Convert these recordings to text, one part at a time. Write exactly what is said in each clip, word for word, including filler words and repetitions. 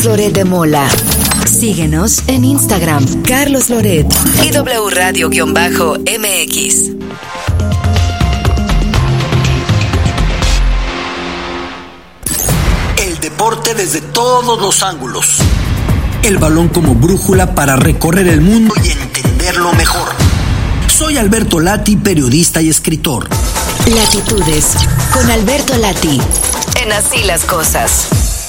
Loret de Mola. Síguenos en Instagram, Carlos Loret y W Radio-M X. El deporte desde todos los ángulos. El balón como brújula para recorrer el mundo y entenderlo mejor. Soy Alberto Lati, periodista y escritor. Latitudes con Alberto Lati. En Así las Cosas.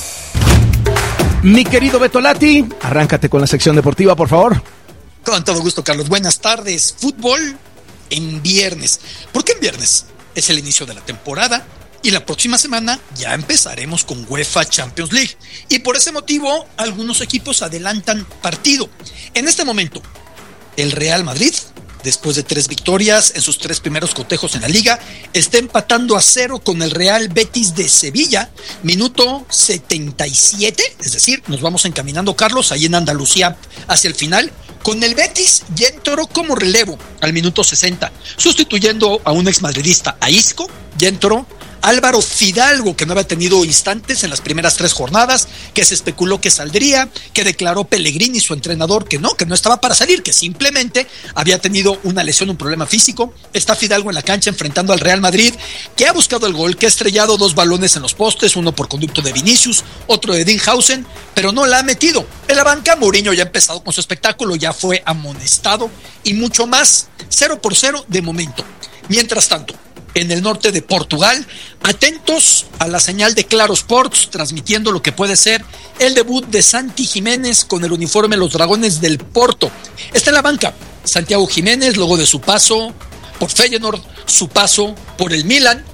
Mi querido Beto Lati, arráncate con la sección deportiva, por favor. Con todo gusto, Carlos. Buenas tardes. Fútbol en viernes. ¿Por qué en viernes? Es el inicio de la temporada y la próxima semana ya empezaremos con UEFA Champions League. Y por ese motivo, algunos equipos adelantan partido. En este momento, el Real Madrid, después de tres victorias en sus tres primeros cotejos en la liga, está empatando a cero con el Real Betis de Sevilla, minuto setenta y siete, es decir, nos vamos encaminando, Carlos, ahí en Andalucía hacia el final, con el Betis ya entró como relevo al minuto sesenta, sustituyendo a un exmadridista, a Isco, ya entró Álvaro Fidalgo, que no había tenido instantes en las primeras tres jornadas, que se especuló que saldría, que declaró Pellegrini, su entrenador, que no, que no estaba para salir, que simplemente había tenido una lesión, un problema físico. Está Fidalgo en la cancha enfrentando al Real Madrid, que ha buscado el gol, que ha estrellado dos balones en los postes, uno por conducto de Vinicius, otro de Dinhausen, pero no la ha metido. En la banca, Mourinho ya ha empezado con su espectáculo, ya fue amonestado y mucho más. Cero por cero de momento. Mientras tanto, en el norte de Portugal, atentos a la señal de Claro Sports, transmitiendo lo que puede ser el debut de Santi Jiménez con el uniforme de los Dragones del Porto. Está en la banca Santiago Jiménez, luego de su paso por Feyenoord, su paso por el Milan,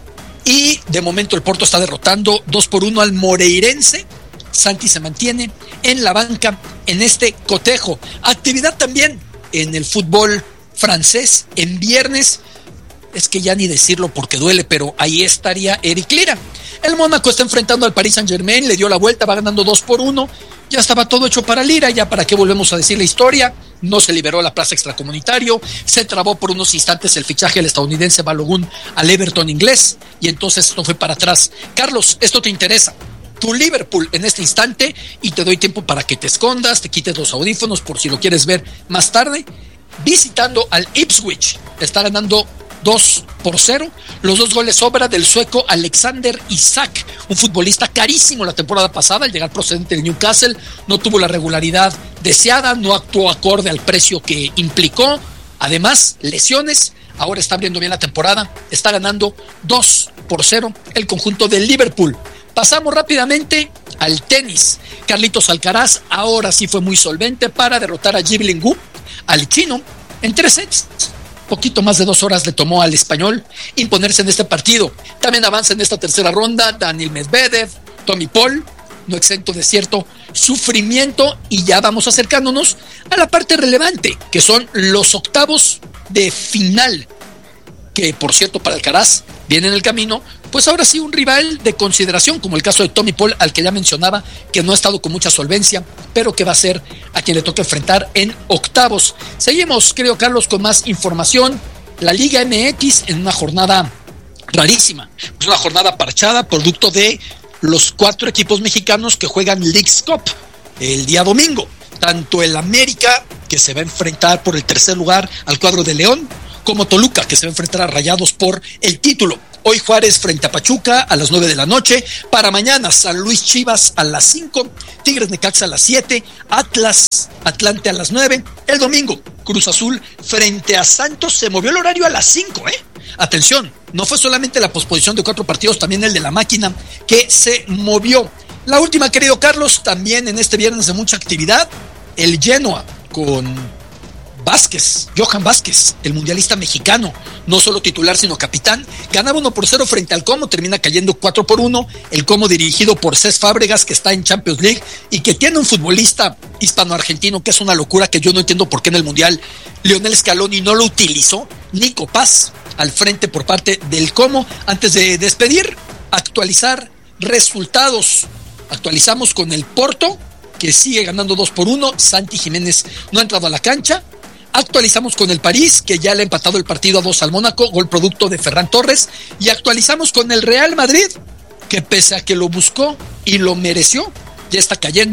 y de momento el Porto está derrotando dos por uno al Moreirense. Santi se mantiene en la banca en este cotejo. Actividad también en el fútbol francés en viernes. Es que ya ni decirlo porque duele, pero ahí estaría Eric Lira. El Mónaco está enfrentando al Paris Saint-Germain, le dio la vuelta, va ganando dos por uno. Ya estaba todo hecho para Lira, ya para qué volvemos a decir la historia. No se liberó la plaza extracomunitario, se trabó por unos instantes el fichaje del estadounidense Balogun al Everton inglés, y entonces esto fue para atrás. Carlos, esto te interesa. Tu Liverpool en este instante, y te doy tiempo para que te escondas, te quites los audífonos por si lo quieres ver más tarde. Visitando al Ipswich, está ganando dos por cero, los dos goles obra del sueco Alexander Isak, un futbolista carísimo la temporada pasada al llegar procedente de Newcastle, no tuvo la regularidad deseada, no actuó acorde al precio que implicó, además lesiones, ahora está abriendo bien la temporada, está ganando dos por cero el conjunto del Liverpool. Pasamos rápidamente al tenis. Carlitos Alcaraz ahora sí fue muy solvente para derrotar a Yibling Wu, al chino, en tres sets. Poquito más de dos horas le tomó al español imponerse en este partido. También avanza en esta tercera ronda Daniil Medvedev, Tommy Paul, no exento de cierto sufrimiento, y ya vamos acercándonos a la parte relevante, que son los octavos de final, que por cierto para Alcaraz viene en el camino, pues ahora sí un rival de consideración, como el caso de Tommy Paul, al que ya mencionaba que no ha estado con mucha solvencia, pero que va a ser a quien le toca enfrentar en octavos. Seguimos, creo, Carlos, con más información. La Liga M X en una jornada rarísima, es una jornada parchada, producto de los cuatro equipos mexicanos que juegan Leagues Cup el día domingo, tanto el América, que se va a enfrentar por el tercer lugar al cuadro de León, como Toluca, que se va a enfrentar a Rayados por el título. Hoy Juárez frente a Pachuca a las nueve de la noche. Para mañana San Luis Chivas a las cinco, Tigres Necaxa a las siete, Atlas Atlante a las nueve. El domingo Cruz Azul frente a Santos. Se movió el horario a las cinco, ¿eh? Atención, no fue solamente la posposición de cuatro partidos, también el de la máquina que se movió. La última, querido Carlos, también en este viernes de mucha actividad, el Genoa con Vázquez, Johan Vázquez, el mundialista mexicano, no solo titular sino capitán, ganaba uno por cero frente al Como, termina cayendo cuatro por uno, el Como dirigido por Cés Fábregas, que está en Champions League y que tiene un futbolista hispano-argentino que es una locura, que yo no entiendo por qué en el mundial Lionel Scaloni no lo utilizó. Nico Paz al frente por parte del Como. Antes de despedir, actualizar resultados, actualizamos con el Porto, que sigue ganando dos por uno, Santi Jiménez no ha entrado a la cancha. Actualizamos con el París, que ya le ha empatado el partido a dos al Mónaco, gol producto de Ferran Torres. Y actualizamos con el Real Madrid, que pese a que lo buscó y lo mereció, ya está cayendo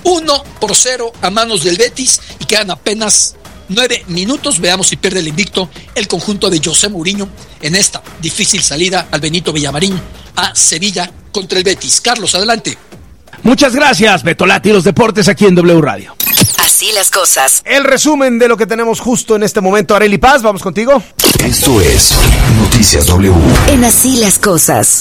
uno por cero a manos del Betis y quedan apenas nueve minutos. Veamos si pierde el invicto el conjunto de José Mourinho en esta difícil salida al Benito Villamarín a Sevilla contra el Betis. Carlos, adelante. Muchas gracias, Betolati, los deportes aquí en W Radio. Así las cosas. El resumen de lo que tenemos justo en este momento. Arely Paz, vamos contigo. Esto es Noticias W. En Así las cosas.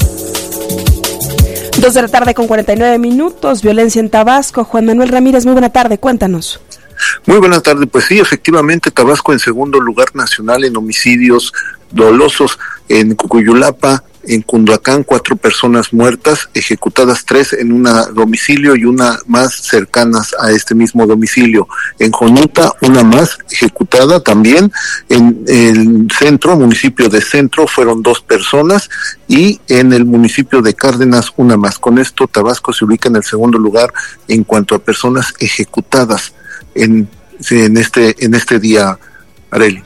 Dos de la tarde con cuarenta y nueve minutos. Violencia en Tabasco. Juan Manuel Ramírez, muy buena tarde, cuéntanos. Muy buenas tardes. Pues sí, efectivamente, Tabasco en segundo lugar nacional en homicidios dolosos. En Cucuyulapa, en Cunduacán, cuatro personas muertas, ejecutadas tres en un domicilio y una más cercanas a este mismo domicilio. En Jonuta, una más ejecutada también. En el centro, municipio de Centro, fueron dos personas, y en el municipio de Cárdenas, una más. Con esto, Tabasco se ubica en el segundo lugar en cuanto a personas ejecutadas en, en este en este día, Arely.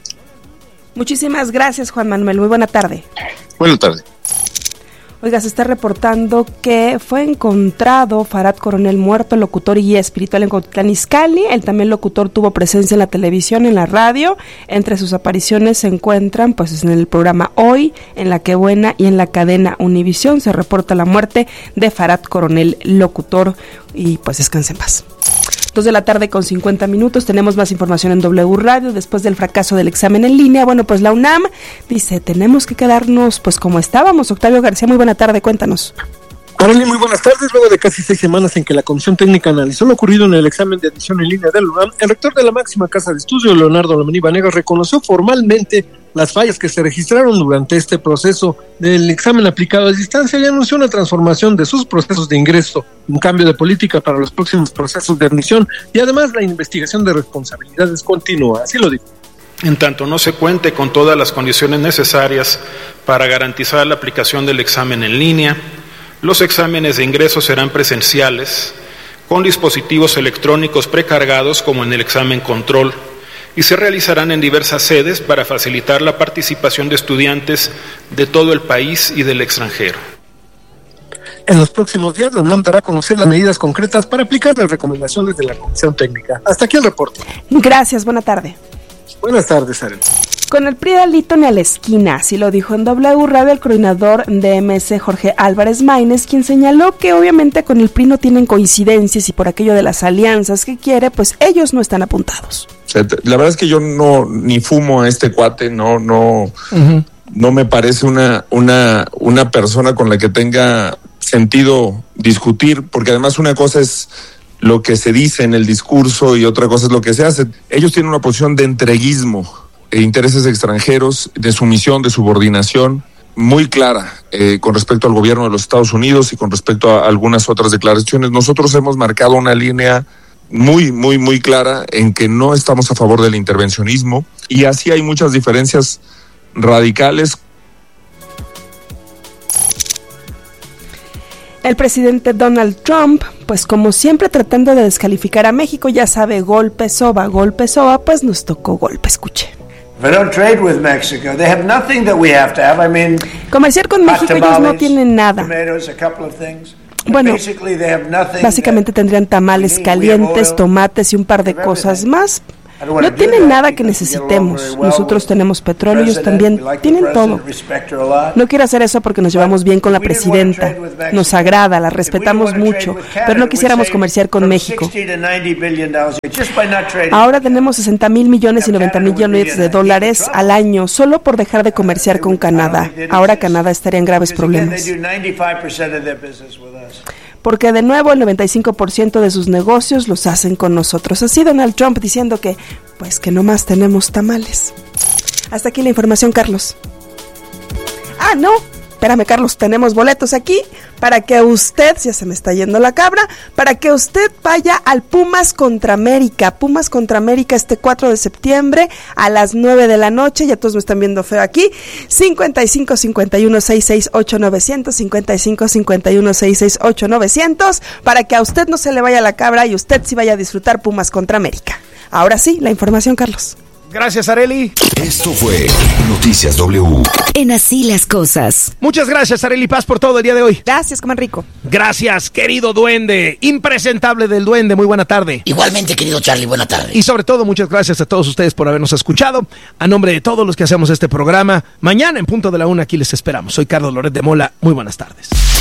Muchísimas gracias, Juan Manuel. Muy buena tarde. Buenas tardes. Oiga, se está reportando que fue encontrado Farad Coronel muerto, locutor y guía espiritual en Cuautitlán Izcalli. El también locutor tuvo presencia en la televisión, en la radio. Entre sus apariciones se encuentran pues en el programa Hoy, en La Que Buena y en la cadena Univisión. Se reporta la muerte de Farad Coronel, locutor, y pues descanse en paz. Dos de la tarde con cincuenta minutos, tenemos más información en W Radio después del fracaso del examen en línea. Bueno, pues la UNAM dice, tenemos que quedarnos pues como estábamos. Octavio García, muy buena tarde, cuéntanos. Arely, muy buenas tardes. Luego de casi seis semanas en que la Comisión Técnica analizó lo ocurrido en el examen de admisión en línea del UNAM, el rector de la máxima casa de estudio, Leonardo Lomelí Vanegas, reconoció formalmente las fallas que se registraron durante este proceso del examen aplicado a distancia y anunció una transformación de sus procesos de ingreso, un cambio de política para los próximos procesos de admisión y además la investigación de responsabilidades continúa. Así lo dijo. En tanto no se cuente con todas las condiciones necesarias para garantizar la aplicación del examen en línea, los exámenes de ingreso serán presenciales, con dispositivos electrónicos precargados como en el examen control, y se realizarán en diversas sedes para facilitar la participación de estudiantes de todo el país y del extranjero. En los próximos días, la UNAM dará a conocer las medidas concretas para aplicar las recomendaciones de la Comisión Técnica. Hasta aquí el reporte. Gracias, buena tarde. Buenas tardes, Arely. Con el P R I Dalito ni a la esquina, así lo dijo en W Radio el coordinador de M S, Jorge Álvarez Maínez, quien señaló que obviamente con el P R I no tienen coincidencias y por aquello de las alianzas que quiere, pues ellos no están apuntados. O sea, la verdad es que yo no ni fumo a este cuate, no no uh-huh. no me parece una una una persona con la que tenga sentido discutir, porque además una cosa es lo que se dice en el discurso y otra cosa es lo que se hace. Ellos tienen una posición de entreguismo e intereses extranjeros, de sumisión, de subordinación, muy clara eh, con respecto al gobierno de los Estados Unidos y con respecto a algunas otras declaraciones. Nosotros hemos marcado una línea muy, muy, muy clara en que no estamos a favor del intervencionismo, y así hay muchas diferencias radicales. El presidente Donald Trump, pues como siempre tratando de descalificar a México, ya sabe, golpe soba, golpe soba, pues nos tocó golpe, escuche. Comerciar con México, ellos no tienen nada. Bueno, básicamente tendrían tamales calientes, tomates y un par de cosas más. No tienen nada que necesitemos. Nosotros tenemos petróleo, ellos también tienen todo. No quiero hacer eso porque nos llevamos bien con la presidenta. Nos agrada, la respetamos mucho, pero no quisiéramos comerciar con México. Ahora tenemos sesenta mil millones y noventa millones de dólares al año solo por dejar de comerciar con Canadá. Ahora Canadá estaría en graves problemas. Porque de nuevo el noventa y cinco por ciento de sus negocios los hacen con nosotros. Así Donald Trump diciendo que, pues que nomás tenemos tamales. Hasta aquí la información, Carlos. Ah, no, espérame, Carlos, tenemos boletos aquí para que usted, ya se me está yendo la cabra, para que usted vaya al Pumas contra América. Pumas contra América este cuatro de septiembre a las nueve de la noche. Ya todos me están viendo feo aquí. cincuenta y cinco, cincuenta y uno, sesenta y seis, ocho, novecientos, cincuenta y cinco, cincuenta y uno, sesenta y seis, ocho, novecientos, para que a usted no se le vaya la cabra y usted sí vaya a disfrutar Pumas contra América. Ahora sí, la información, Carlos. Gracias, Arely. Esto fue Noticias W. En Así las Cosas. Muchas gracias, Arely Paz, por todo el día de hoy. Gracias, coman rico. Gracias, querido duende, impresentable del duende, muy buena tarde. Igualmente, querido Charlie, buena tarde. Y sobre todo, muchas gracias a todos ustedes por habernos escuchado. A nombre de todos los que hacemos este programa, mañana en punto de la una aquí les esperamos. Soy Carlos Loret de Mola, muy buenas tardes.